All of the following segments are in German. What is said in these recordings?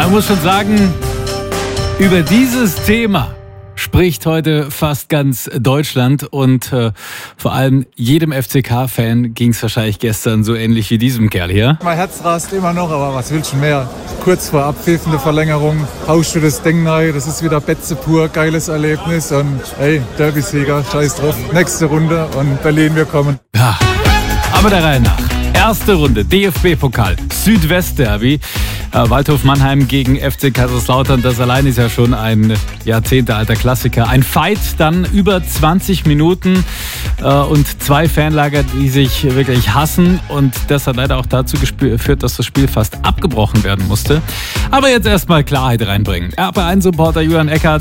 Man muss schon sagen, über dieses Thema spricht heute fast ganz Deutschland und vor allem jedem FCK-Fan ging es wahrscheinlich gestern so ähnlich wie diesem Kerl hier. Mein Herz rast immer noch, aber was willst du mehr? Kurz vor abpfiffende Verlängerung haust du das Ding rein, das ist wieder Betze pur, geiles Erlebnis und hey, Derby-Sieger, scheiß drauf. Nächste Runde und Berlin, wir kommen. Ja, aber der Reihe nach. Erste Runde, DFB-Pokal, Südwest-Derby. Waldhof Mannheim gegen FC Kaiserslautern, das allein ist ja schon ein jahrzehntealter Klassiker. Ein Fight, dann über 20 Minuten und zwei Fanlager, die sich wirklich hassen. Und das hat leider auch dazu geführt, dass das Spiel fast abgebrochen werden musste. Aber jetzt erstmal Klarheit reinbringen. RP1-Supporter Julian Eckhardt,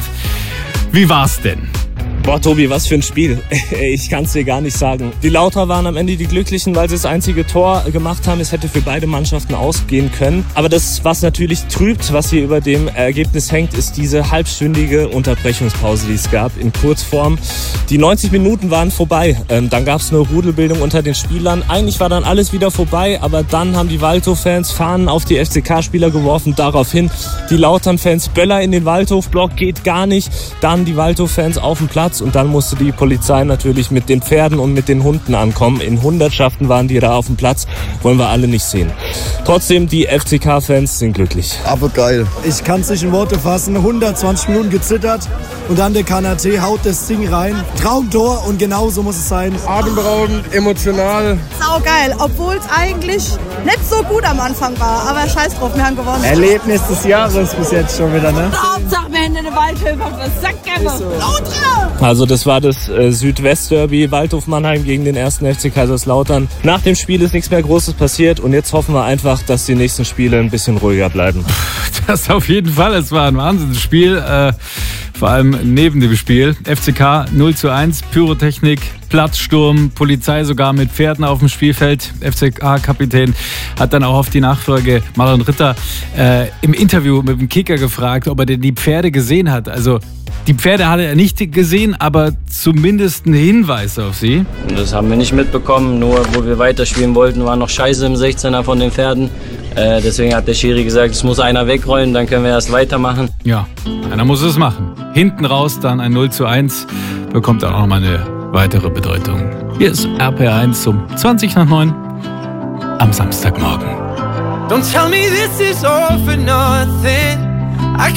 wie war's denn? Boah, Tobi, was für ein Spiel. Ich kann es dir gar nicht sagen. Die Lauter waren am Ende die Glücklichen, weil sie das einzige Tor gemacht haben. Es hätte für beide Mannschaften ausgehen können. Aber das, was natürlich trübt, was hier über dem Ergebnis hängt, ist diese halbstündige Unterbrechungspause, die es gab in Kurzform. Die 90 Minuten waren vorbei. Dann gab es eine Rudelbildung unter den Spielern. Eigentlich war dann alles wieder vorbei, aber dann haben die Waldhof-Fans Fahnen auf die FCK-Spieler geworfen. Daraufhin die Lautern-Fans Böller in den Waldhof-Block, geht gar nicht. Dann die Waldhof-Fans auf dem Platz. Und dann musste die Polizei natürlich mit den Pferden und mit den Hunden ankommen. In Hundertschaften waren die da auf dem Platz. Wollen wir alle nicht sehen. Trotzdem, die FCK-Fans sind glücklich. Aber geil. Ich kann es nicht in Worte fassen. 120 Minuten gezittert und dann der Kanate haut das Ding rein. Traumtor und genau so muss es sein. Atemberaubend, emotional. Saugeil, obwohl es eigentlich nicht so gut am Anfang war. Aber scheiß drauf, wir haben gewonnen. Erlebnis des Jahres bis jetzt schon wieder, ne? Hauptsache, wir haben eine Waldhöfe auf der Sackgabe. Lauter! Also das war das Südwest-Derby, Waldhof Mannheim gegen den 1. FC Kaiserslautern. Nach dem Spiel ist nichts mehr Großes passiert und jetzt hoffen wir einfach, dass die nächsten Spiele ein bisschen ruhiger bleiben. Das auf jeden Fall, es war ein Wahnsinnsspiel, vor allem neben dem Spiel. FCK 0:1, Pyrotechnik, Platzsturm, Polizei sogar mit Pferden auf dem Spielfeld. FCK-Kapitän hat dann auch auf die Nachfrage Marlon Ritter im Interview mit dem Kicker gefragt, ob er denn die Pferde gesehen hat. Also die Pferde hatte er nicht gesehen, aber zumindest einen Hinweis auf sie. Das haben wir nicht mitbekommen, nur wo wir weiterspielen wollten, war noch Scheiße im 16er von den Pferden. Deswegen hat der Schiri gesagt, es muss einer wegrollen, dann können wir erst weitermachen. Ja, einer muss es machen. Hinten raus dann ein 0:1, bekommt auch noch mal eine weitere Bedeutung. Hier ist RPR1 um 8:20 am Samstagmorgen. Don't tell me this is all for nothing.